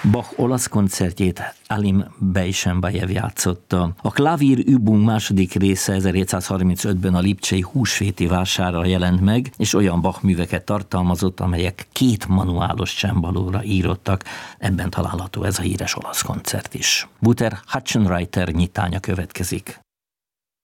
Bach olasz koncertjét Alim Bejsenbajev játszotta. A Klavír Übung második része 1735-ben a lipcsei húsvéti vásárra jelent meg, és olyan Bach műveket tartalmazott, amelyek 2 manuálos csembalóra írottak. Ebben található ez a híres olasz koncert is. Wouter Hutchenreiter nyitánya következik.